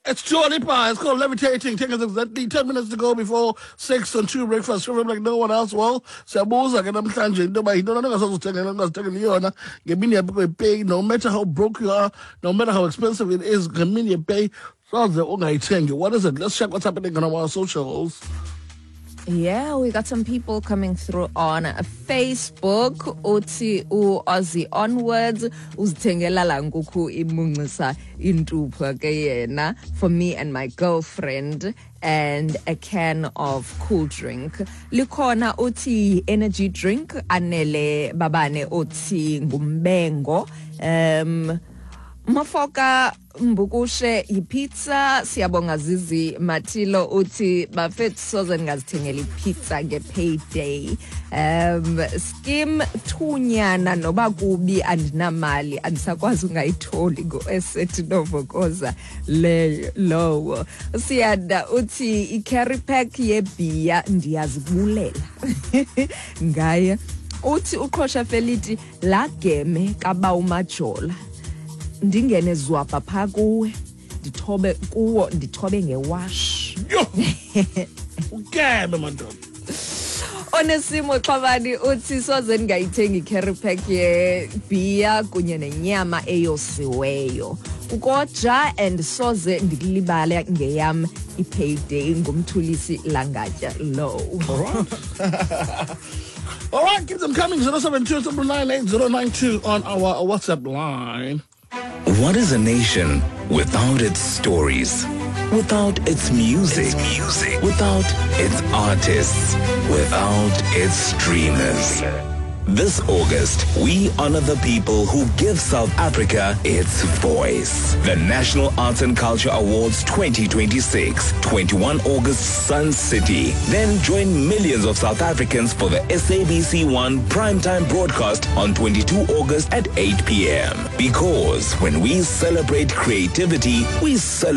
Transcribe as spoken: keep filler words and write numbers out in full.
It's Dua Lipa. It's called Levitating. Take us exactly ten minutes to go before six on two breakfast. From like no one else. Well, siyabuza ke namhlanje into bayintona nongasazuthenga ngazithengela yona ngemini yakho pay. No matter how broke you are, no matter how expensive it is, ngemini pay. Soze ungayithengi. What is it? Let's check what's happening on our socials. Yeah, we got some people coming through on Facebook. Uthi u Aussie Onwards uzithengela la nkukhu imunxisa intupha ke yena for me and my girlfriend, and a can of cool drink. Likhona uthi energy drink anele babane uthi ngumbengo. Um Mafoka Mbukushe ipizza siyabonga Zizi Matilo uthi bafethu soze ngazithengela ipizza nge payday. Um Skim Thunyana noba kubi andinamali andisakwazi ungayitholi go asset novokoza le low. Siyada uthi I carry pack ye beer ndiyazibulela. Ngaye uthi uqhosha Feliti la game kaba umajola. Ndingene zwapha pha kuwe ndithobe kuwo ndithobe ngewash yo ukebe mandoda Onesimo Xabani uthi soze ngayithenga carry pack ye beer kunye nenyama eyosiweyo ukoja and soze ndikulibala ngeyam ipayday ngumthulisi langatya low. All right, keep them coming. zero seven two nine eight zero nine two on our WhatsApp line. What is a nation without its stories, without its music, its music, without its artists, without its streamers? This August, we honor the people who give South Africa its voice. The National Arts and Culture Awards twenty twenty-six, twenty-first August, Sun City. Then join millions of South Africans for the S A B C one primetime broadcast on twenty-second August at eight p.m. Because when we celebrate creativity, we celebrate